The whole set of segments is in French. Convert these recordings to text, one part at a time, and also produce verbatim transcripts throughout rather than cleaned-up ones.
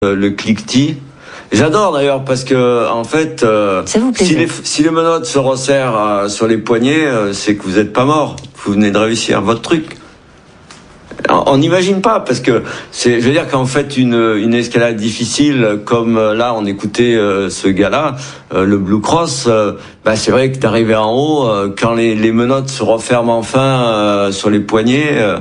Le cliquetis. J'adore d'ailleurs parce que en fait, euh, si, les, si les menottes se resserrent euh, sur les poignets, euh, c'est que vous n'êtes pas mort. Vous venez de réussir votre truc. On n'imagine pas parce que c'est, je veux dire qu'en fait une, une escalade difficile comme là on écoutait euh, ce gars-là, euh, le Blue Cross, euh, bah c'est vrai que d'arriver en haut, euh, quand les, les menottes se referment enfin euh, sur les poignets, euh,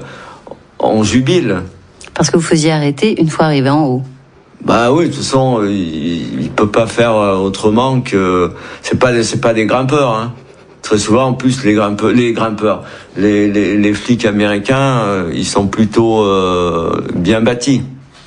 on jubile. Parce que vous faisiez arrêter une fois arrivé en haut. Bah oui, de toute façon, il, il peut pas faire autrement que c'est pas c'est pas des grimpeurs. Hein. Très souvent, en plus, les grimpeurs, les grimpeurs, les les, les flics américains, euh, ils sont plutôt euh, bien bâtis.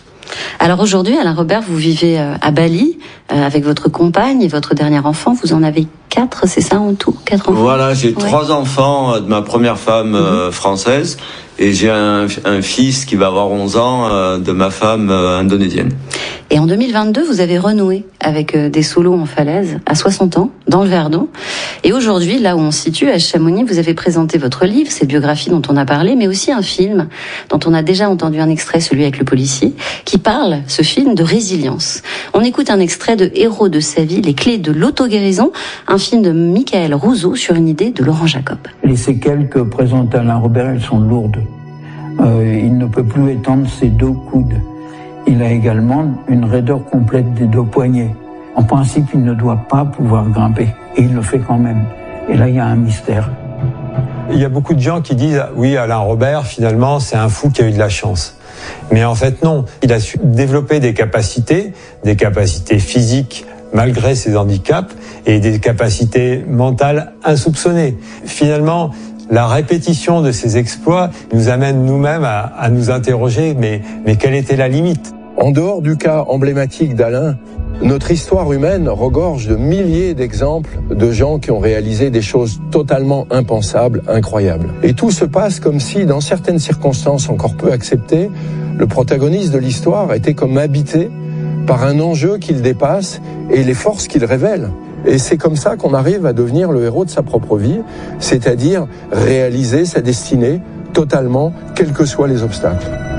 Alors aujourd'hui, Alain Robert, vous vivez à Bali euh, avec votre compagne et votre dernier enfant. Vous en avez quatre, c'est ça en tout, quatre enfants. Voilà, j'ai ouais. trois enfants de ma première femme euh, mmh. française et j'ai un, un fils qui va avoir onze ans euh, de ma femme euh, indonésienne. Et en deux mille vingt-deux, vous avez renoué avec des solos en falaise à soixante ans, dans le Verdon. Et aujourd'hui, là où on se situe, à Chamonix, vous avez présenté votre livre, cette biographie dont on a parlé, mais aussi un film dont on a déjà entendu un extrait, celui avec le policier, qui parle, ce film, de résilience. On écoute un extrait de Héros de sa vie, les clés de l'auto-guérison, un film de Michael Rousseau sur une idée de Laurent Jacob. Les séquelles que présente Alain Robert, elles sont lourdes. Euh, il ne peut plus étendre ses deux coudes. Il a également une raideur complète des deux poignets. En principe, il ne doit pas pouvoir grimper. Et il le fait quand même. Et là, il y a un mystère. Il y a beaucoup de gens qui disent « Oui, Alain Robert, finalement, c'est un fou qui a eu de la chance ». Mais en fait, non. Il a su développer des capacités, des capacités physiques malgré ses handicaps et des capacités mentales insoupçonnées. Finalement, la répétition de ces exploits nous amène nous-mêmes à, à nous interroger, mais, mais quelle était la limite ? En dehors du cas emblématique d'Alain, notre histoire humaine regorge de milliers d'exemples de gens qui ont réalisé des choses totalement impensables, incroyables. Et tout se passe comme si, dans certaines circonstances encore peu acceptées, le protagoniste de l'histoire était comme habité par un enjeu qu'il dépasse et les forces qu'il révèle. Et c'est comme ça qu'on arrive à devenir le héros de sa propre vie, c'est-à-dire réaliser sa destinée totalement, quels que soient les obstacles.